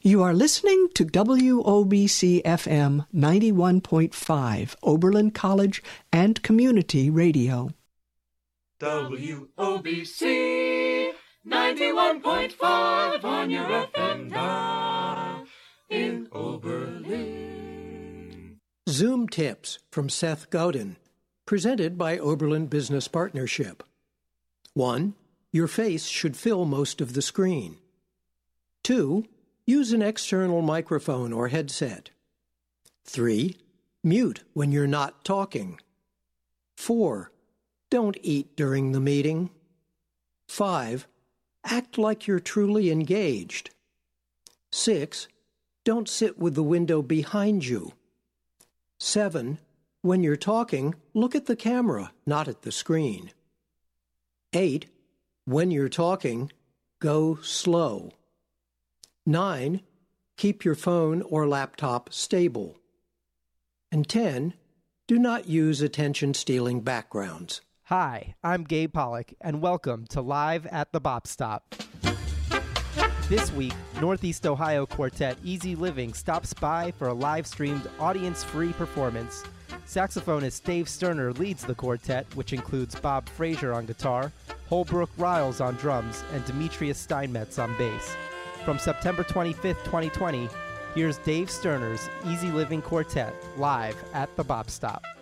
You are listening to WOBC FM 91.5, Oberlin College and Community Radio. WOBC 91.5 on your FM dial in Oberlin. Zoom Tips from Seth Godin, presented by Oberlin Business Partnership. 1. Your face should fill most of the screen. 2. Use an external microphone or headset. 3. Mute when you're not talking. 4. Don't eat during the meeting. 5. Act like you're truly engaged. 6. Don't sit with the window behind you. 7. When you're talking, look at the camera, not at the screen. 8. When you're talking, go slow. 9. Keep your phone or laptop stable. And 10. Do not use attention-stealing backgrounds. Hi, I'm Gabe Pollock, and welcome to Live at the Bop Stop. This week, Northeast Ohio quartet Easy Living stops by for a live-streamed, audience-free performance. Saxophonist Dave Sterner leads the quartet, which includes Bob Frazier on guitar, Holbrook Riles on drums, and Demetrius Steinmetz on bass. From September 25th, 2020, here's Dave Sterner's Easy Living Quartet live at the Bop Stop.